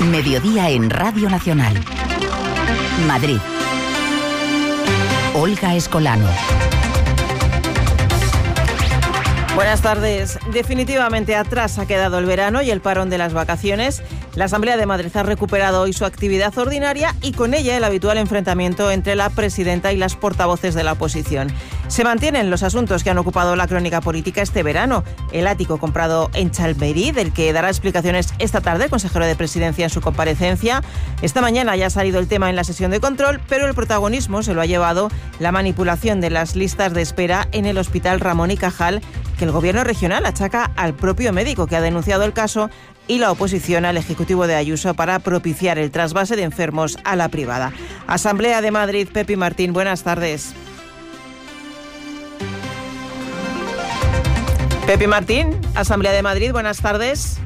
Mediodía en Radio Nacional. Madrid. Olga Escolano. Buenas tardes. Definitivamente atrás ha quedado el verano y el parón de las vacaciones. La Asamblea de Madrid ha recuperado hoy su actividad ordinaria y con ella el habitual enfrentamiento entre la presidenta y las portavoces de la oposición. Se mantienen los asuntos que han ocupado la crónica política este verano. El ático comprado en Chalmerí, del que dará explicaciones esta tarde el consejero de Presidencia en su comparecencia. Esta mañana ya ha salido el tema en la sesión de control, pero el protagonismo se lo ha llevado la manipulación de las listas de espera en el Hospital Ramón y Cajal, que el Gobierno regional achaca al propio médico que ha denunciado el caso y la oposición al Ejecutivo de Ayuso para propiciar el trasvase de enfermos a la privada. Asamblea de Madrid, Pepi Martín, buenas tardes. Pepi Martín, Asamblea de Madrid, buenas tardes.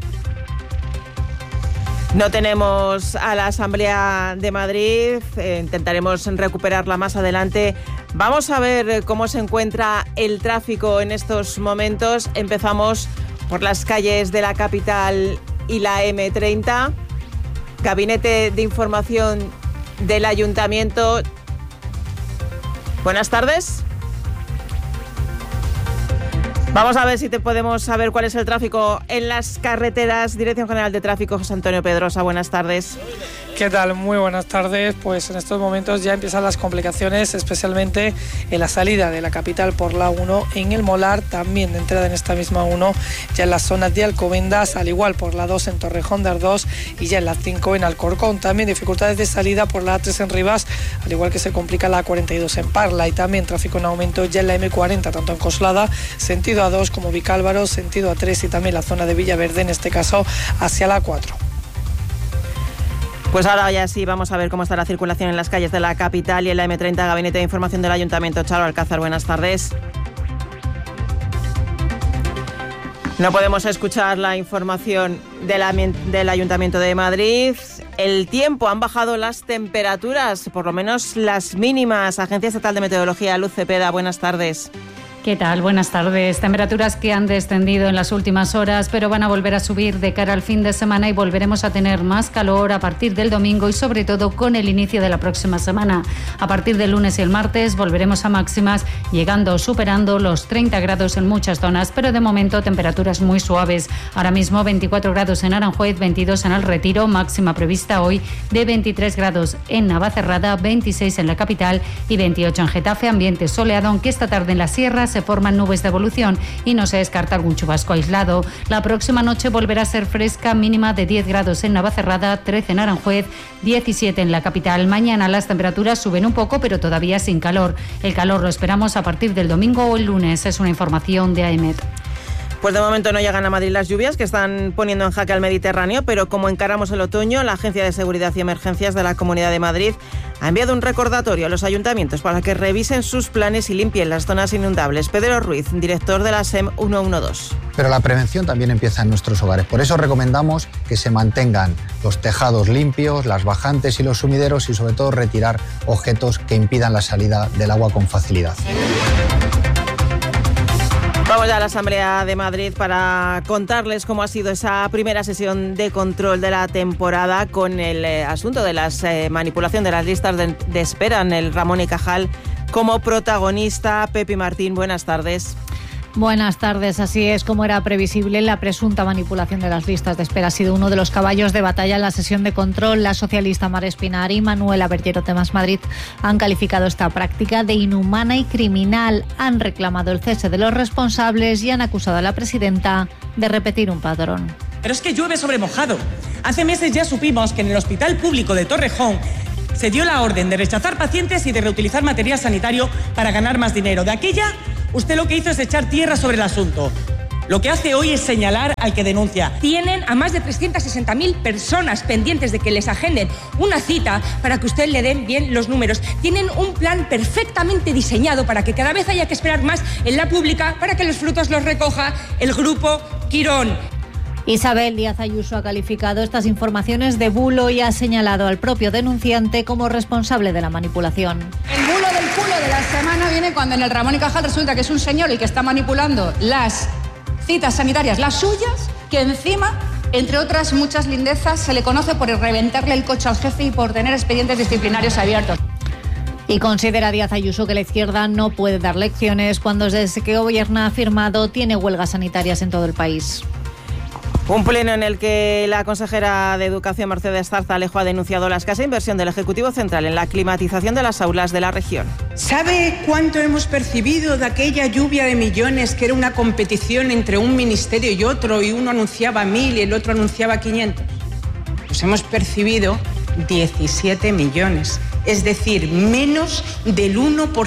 No tenemos a la Asamblea de Madrid, intentaremos recuperarla más adelante. Vamos a ver cómo se encuentra el tráfico en estos momentos. Empezamos por las calles de la capital y la M30. Gabinete de Información del Ayuntamiento. Buenas tardes. Vamos a ver si podemos saber cuál es el tráfico en las carreteras. Dirección General de Tráfico, José Antonio Pedrosa, buenas tardes. ¿Qué tal? Muy buenas tardes. Pues en estos momentos ya empiezan las complicaciones, especialmente en la salida de la capital por la 1 en el Molar, también de entrada en esta misma 1, ya en las zonas de Alcobendas, al igual por la 2 en Torrejón de Ardoz y ya en la 5 en Alcorcón. También dificultades de salida por la A3 en Rivas, al igual que se complica la A42 en Parla, y también tráfico en aumento ya en la M40, tanto en Coslada, sentido A2 como Vicálvaro, sentido A3 y también la zona de Villaverde, en este caso hacia la 4. Pues ahora ya sí, vamos a ver cómo está la circulación en las calles de la capital y en la M30. Gabinete de Información del Ayuntamiento, Charo Alcázar, buenas tardes. No podemos escuchar la información del Ayuntamiento de Madrid. El tiempo, han bajado las temperaturas, por lo menos las mínimas. Agencia Estatal de Meteorología, Luz Cepeda, buenas tardes. ¿Qué tal? Buenas tardes. Temperaturas que han descendido en las últimas horas, pero van a volver a subir de cara al fin de semana y volveremos a tener más calor a partir del domingo y sobre todo con el inicio de la próxima semana. A partir del lunes y el martes volveremos a máximas, llegando o superando los 30 grados en muchas zonas, pero de momento temperaturas muy suaves. Ahora mismo 24 grados en Aranjuez, 22 en El Retiro, máxima prevista hoy de 23 grados en Navacerrada, 26 en la capital y 28 en Getafe. Ambiente soleado, aunque esta tarde en la sierra se forman nubes de evolución y no se descarta algún chubasco aislado. La próxima noche volverá a ser fresca, mínima de 10 grados en Navacerrada, 13 en Aranjuez, 17 en la capital. Mañana las temperaturas suben un poco, pero todavía sin calor. El calor lo esperamos a partir del domingo o el lunes. Es una información de AEMET. Pues de momento no llegan a Madrid las lluvias que están poniendo en jaque al Mediterráneo, pero como encaramos el otoño, la Agencia de Seguridad y Emergencias de la Comunidad de Madrid ha enviado un recordatorio a los ayuntamientos para que revisen sus planes y limpien las zonas inundables. Pedro Ruiz, director de la SEM 112. Pero la prevención también empieza en nuestros hogares. Por eso recomendamos que se mantengan los tejados limpios, las bajantes y los sumideros y sobre todo retirar objetos que impidan la salida del agua con facilidad. Vamos ya a la Asamblea de Madrid para contarles cómo ha sido esa primera sesión de control de la temporada con el asunto de la manipulación de las listas de espera en el Ramón y Cajal como protagonista. Pepi Martín, buenas tardes. Buenas tardes. Así es, como era previsible, la presunta manipulación de las listas de espera ha sido uno de los caballos de batalla en la sesión de control. La socialista Mar Espinar y Manuela Berllero Temas Madrid han calificado esta práctica de inhumana y criminal. Han reclamado el cese de los responsables y han acusado a la presidenta de repetir un patrón. Pero es que llueve sobre mojado. Hace meses ya supimos que en el Hospital Público de Torrejón se dio la orden de rechazar pacientes y de reutilizar material sanitario para ganar más dinero. De aquella, usted lo que hizo es echar tierra sobre el asunto. Lo que hace hoy es señalar al que denuncia. Tienen a más de 360.000 personas pendientes de que les agenden una cita para que usted le den bien los números. Tienen un plan perfectamente diseñado para que cada vez haya que esperar más en la pública para que los frutos los recoja el grupo Quirón. Isabel Díaz Ayuso ha calificado estas informaciones de bulo y ha señalado al propio denunciante como responsable de la manipulación. El bulo del culo de la semana viene cuando en el Ramón y Cajal resulta que es un señor el que está manipulando las citas sanitarias, las suyas, que encima Entre otras muchas lindezas, se le conoce por reventarle el coche al jefe y por tener expedientes disciplinarios abiertos. Y considera Díaz Ayuso que la izquierda no puede dar lecciones cuando desde que gobierna ha afirmado tiene huelgas sanitarias en todo el país. Un pleno en el que la consejera de Educación, Mercedes Zarzalejo, ha denunciado la escasa inversión del Ejecutivo Central en la climatización de las aulas de la región. ¿Sabe cuánto hemos percibido de aquella lluvia de millones que era una competición entre un ministerio y otro, y uno anunciaba 1.000 y el otro anunciaba 500? Pues hemos percibido 17 millones. Es decir, menos del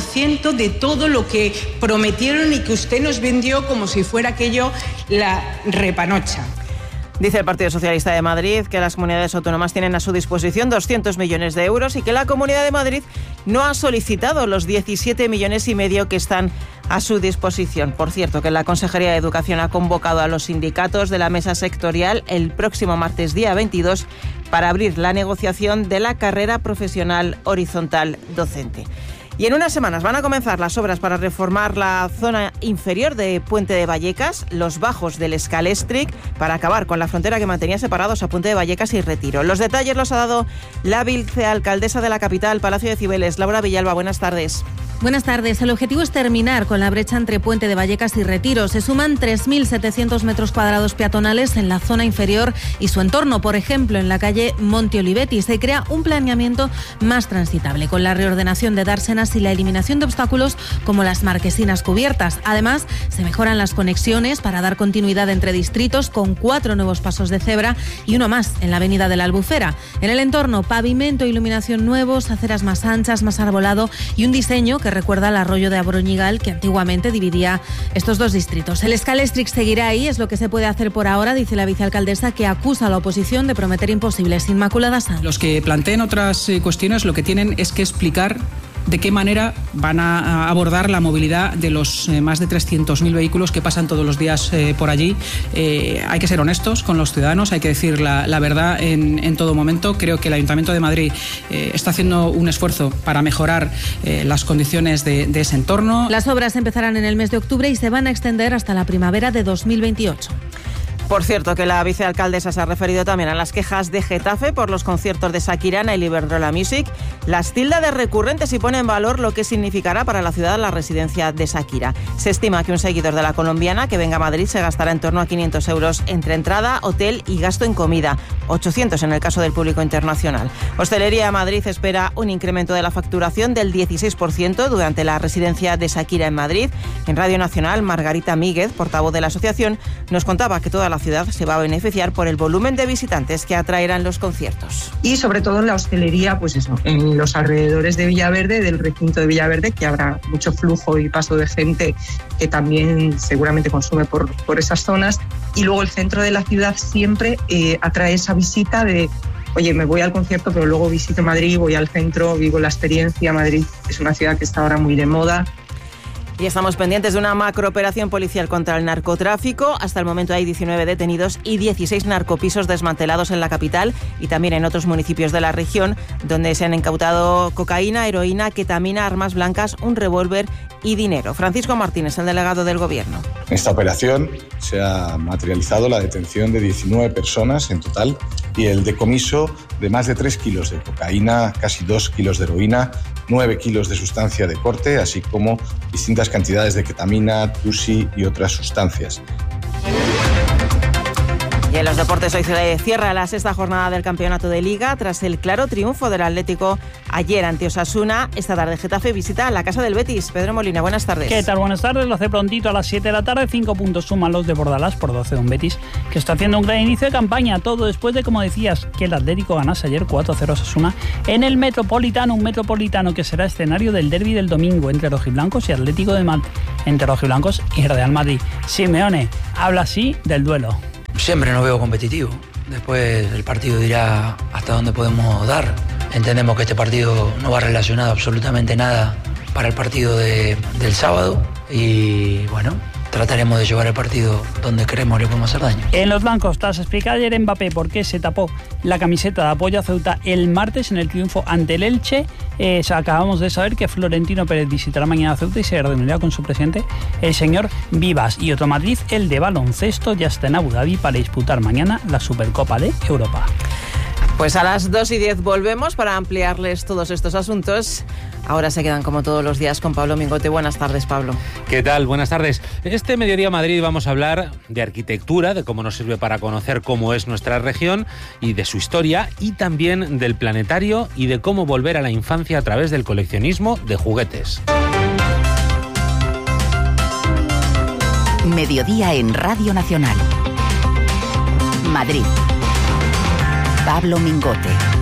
1% de todo lo que prometieron y que usted nos vendió como si fuera aquello la repanocha. Dice el Partido Socialista de Madrid que las comunidades autónomas tienen a su disposición 200 millones de euros y que la Comunidad de Madrid no ha solicitado los 17,5 millones que están a su disposición. Por cierto, que la Consejería de Educación ha convocado a los sindicatos de la mesa sectorial el próximo martes día 22 para abrir la negociación de la carrera profesional horizontal docente. Y en unas semanas van a comenzar las obras para reformar la zona inferior de Puente de Vallecas, los bajos del Scalestric, para acabar con la frontera que mantenía separados a Puente de Vallecas y Retiro. Los detalles los ha dado la vicealcaldesa de la capital, Palacio de Cibeles, Laura Villalba. Buenas tardes. Buenas tardes. El objetivo es terminar con la brecha entre Puente de Vallecas y Retiro. Se suman 3.700 metros cuadrados peatonales en la zona inferior y su entorno, por ejemplo, en la calle Monte Olivetti. Se crea un planeamiento más transitable, con la reordenación de dársenas y la eliminación de obstáculos como las marquesinas cubiertas. Además, se mejoran las conexiones para dar continuidad entre distritos, con 4 nuevos pasos de cebra y uno más en la avenida de la Albufera. En el entorno, pavimento e iluminación nuevos, aceras más anchas, más arbolado y un diseño que recuerda al arroyo de Abroñigal, que antiguamente dividía estos dos distritos. El Scalestric seguirá ahí, es lo que se puede hacer por ahora, dice la vicealcaldesa, que acusa a la oposición de prometer imposibles. Inmaculada Sanz. Los que planteen otras cuestiones lo que tienen es que explicar de qué manera van a abordar la movilidad de los más de 300.000 vehículos que pasan todos los días por allí. Hay que ser honestos con los ciudadanos, hay que decir la verdad en todo momento. Creo que el Ayuntamiento de Madrid está haciendo un esfuerzo para mejorar las condiciones de ese entorno. Las obras empezarán en el mes de octubre y se van a extender hasta la primavera de 2028. Por cierto, que la vicealcaldesa se ha referido también a las quejas de Getafe por los conciertos de Shakira en el Iberdrola Music. Las tilda de recurrentes y pone en valor lo que significará para la ciudad la residencia de Shakira. Se estima que un seguidor de la colombiana que venga a Madrid se gastará en torno a 500 euros entre entrada, hotel y gasto en comida. 800 en el caso del público internacional. Hostelería de Madrid espera un incremento de la facturación del 16% durante la residencia de Shakira en Madrid. En Radio Nacional, Margarita Míguez, portavoz de la asociación, nos contaba que toda la ciudad se va a beneficiar por el volumen de visitantes que atraerán los conciertos. Y sobre todo en la hostelería, pues eso, en los alrededores de Villaverde, del recinto de Villaverde, que habrá mucho flujo y paso de gente que también seguramente consume por esas zonas. Y luego el centro de la ciudad siempre atrae esa visita de: oye, me voy al concierto, pero luego visito Madrid, voy al centro, vivo la experiencia. Madrid es una ciudad que está ahora muy de moda. Y estamos pendientes de una macrooperación policial contra el narcotráfico. Hasta el momento hay 19 detenidos y 16 narcopisos desmantelados en la capital y también en otros municipios de la región, donde se han incautado cocaína, heroína, ketamina, armas blancas, un revólver y dinero. Francisco Martínez, el delegado del Gobierno. En esta operación se ha materializado la detención de 19 personas en total y el decomiso de más de 3 kilos de cocaína, casi 2 kilos de heroína, 9 kilos de sustancia de corte, así como distintas cantidades de ketamina, tusi y otras sustancias. Y en los deportes hoy se cierra la 6ª jornada del campeonato de Liga tras el claro triunfo del Atlético ayer ante Osasuna. Esta tarde Getafe visita la casa del Betis. Pedro Molina, buenas tardes. ¿Qué tal? Buenas tardes. Lo hace prontito a las 7 de la tarde. 5 puntos suman los de Bordalás por 12 de un Betis que está haciendo un gran inicio de campaña. Todo después de, como decías, que el Atlético ganase ayer 4-0 a Osasuna en el Metropolitano. Un Metropolitano que será escenario del derbi del domingo entre rojiblancos y Atlético de Madrid. Entre rojiblancos y Real Madrid. Simeone habla así del duelo. Siempre nos veo competitivo. Después el partido dirá hasta dónde podemos dar. Entendemos que este partido no va relacionado absolutamente nada para el partido del sábado. Y bueno, trataremos de llevar el partido donde queremos le podemos hacer daño. En los blancos, tras explicar ayer Mbappé por qué se tapó la camiseta de apoyo a Ceuta el martes en el triunfo ante el Elche, acabamos de saber que Florentino Pérez visitará mañana a Ceuta y se reunirá con su presidente, el señor Vivas. Y otro Madrid, el de baloncesto, ya está en Abu Dhabi para disputar mañana la Supercopa de Europa. Pues a las 2:10 volvemos para ampliarles todos estos asuntos. Ahora se quedan como todos los días con Pablo Mingote. Buenas tardes, Pablo. ¿Qué tal? Buenas tardes. Este Mediodía Madrid vamos a hablar de arquitectura, de cómo nos sirve para conocer cómo es nuestra región y de su historia, y también del planetario y de cómo volver a la infancia a través del coleccionismo de juguetes. Mediodía en Radio Nacional. Madrid. Pablo Mingote.